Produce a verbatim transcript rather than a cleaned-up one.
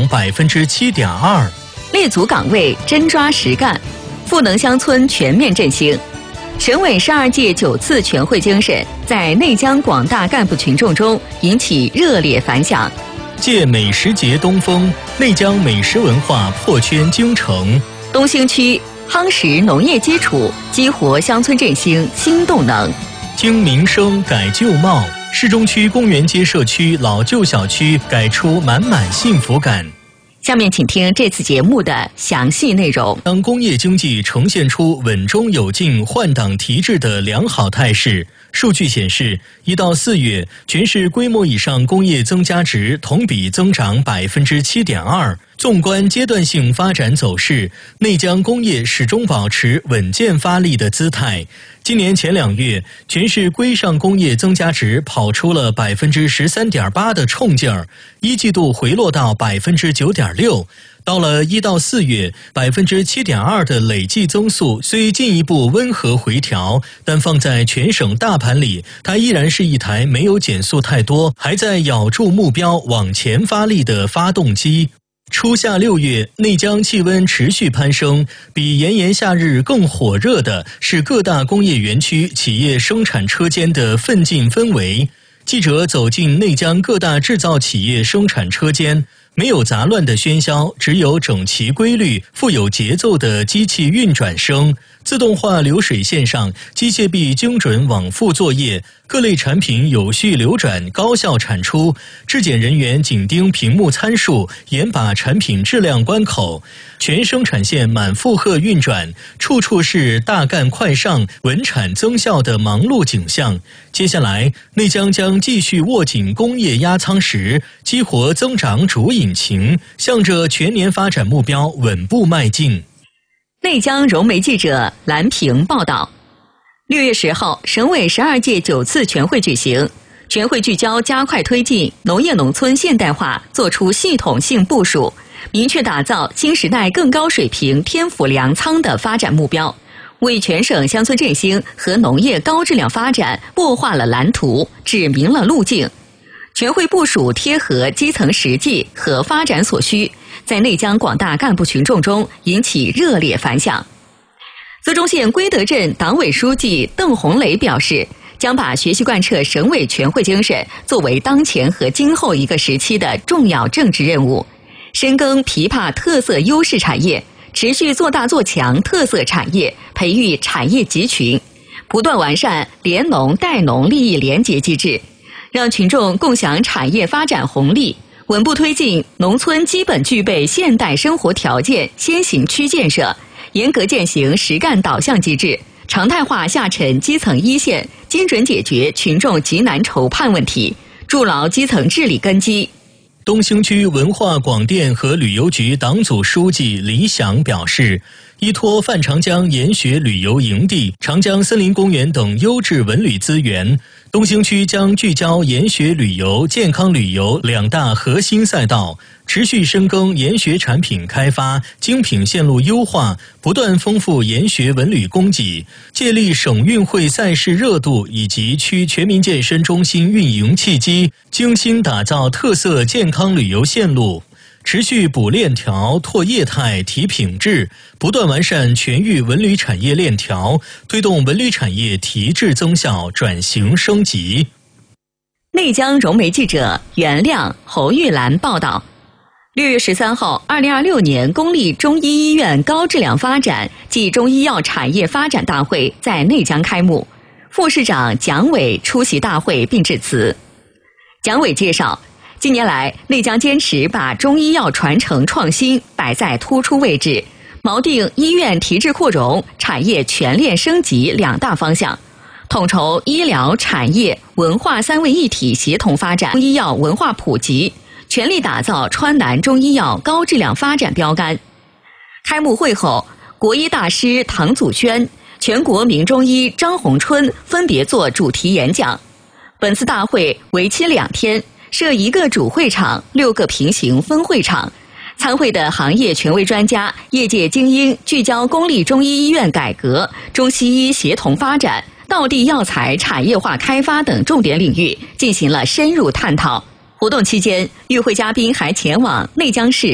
长百分之七点二。 列足岗位，真抓实干，赋能乡村全面振兴。省委十二届九次全会精神在内江广大干部群众中引起热烈反响。 借美食节东风，内江美食文化破圈京城。 东兴区夯实农业基础，激活乡村振兴新动能。 经民生改旧貌，市中区公园街社区老旧小区改出满满幸福感。 下面请听这次节目的详细内容。 当工业经济呈现出稳中有进、换挡提质的良好态势，数据显示，一到四月，全市规模以上工业增加值同比增长百分之七点二。纵观阶段性发展走势，内江工业始终保持稳健发力的姿态。今年前两月，全市规上工业增加值跑出了百分之十三点八的冲劲儿，一季度回落到百分之九点六。到了一到四月，百分之七点二的累计增速虽进一步温和回调，但放在全省大盘里，它依然是一台没有减速太多，还在咬住目标往前发力的发动机。初夏六月，内江气温持续攀升，比炎炎夏日更火热的是各大工业园区企业生产车间的奋进氛围。记者走进内江各大制造企业生产车间，没有杂乱的喧嚣，只有整齐规律、富有节奏的机器运转声。自动化流水线上，机械臂精准往复作业，各类产品有序流转，高效产出。质检人员紧盯屏幕参数，严把产品质量关口。全生产线满负荷运转，处处是大干快上、稳产增效的忙碌景象。接下来，内江将继续握紧工业压舱石，激活增长主引擎，向着全年发展目标稳步迈进。 内江融媒记者蓝平报道。六月十号，省委十二届九次全会举行，全会聚焦加快推进农业农村现代化，作出系统性部署，明确打造新时代更高水平天府粮仓的发展目标，为全省乡村振兴和农业高质量发展擘画了蓝图，指明了路径。全会部署贴合基层实际和发展所需，在内江广大干部群众中引起热烈反响。淄中县归德镇党委书记邓红磊表示，将把学习贯彻省委全会精神作为当前和今后一个时期的重要政治任务，深耕琵琶特色优势产业，持续做大做强特色产业，培育产业集群，不断完善联农带农利益联结机制，让群众共享产业发展红利，稳步推进农村基本具备现代生活条件先行区建设，严格践行实干导向机制，常态化下沉基层一线，精准解决群众急难愁盼问题，筑牢基层治理根基。 东兴区文化广电和旅游局党组书记李想表示，依托范长江研学旅游营地、长江森林公园等优质文旅资源，东兴区将聚焦研学旅游、健康旅游两大核心赛道，持续深耕研学产品开发、精品线路优化，不断丰富研学文旅供给，借力省运会赛事热度以及区全民健身中心运营契机，精心打造特色健康旅游线路。持续补链条、拓业态、提品质，不断完善全域文旅产业链条，推动文旅产业提质增效、转型升级。 内江融媒记者袁亮、侯玉兰报道。六月十三号，二零二六年公立中医医院高质量发展暨中医药产业发展大会在内江开幕，副市长蒋伟出席大会并致辞。蒋伟介绍，近年来，内江坚持把中医药传承创新摆在突出位置，锚定医院提质扩容、产业全链升级两大方向，统筹医疗、产业、文化三位一体协同发展中医药文化普及，全力打造川南中医药高质量发展标杆。开幕会后，国医大师唐祖轩、全国名中医张洪春分别作主题演讲。本次大会为期两天，设一个主会场，六个平行分会场。参会的行业权威专家、业界精英聚焦公立中医医院改革、中西医协同发展、道地药材产业化开发等重点领域进行了深入探讨。活动期间，与会嘉宾还前往内江市